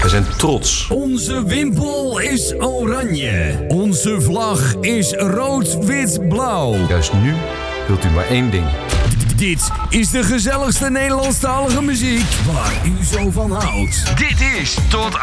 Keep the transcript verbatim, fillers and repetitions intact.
zijn trots. Onze wimpel is oranje. Onze vlag is rood, wit, blauw. Juist nu wilt u maar één ding. Dit is de gezelligste Nederlandstalige muziek waar u zo van houdt. Dit is tot